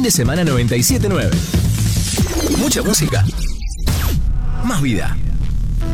Fin de semana 97.9. Mucha música. Más vida.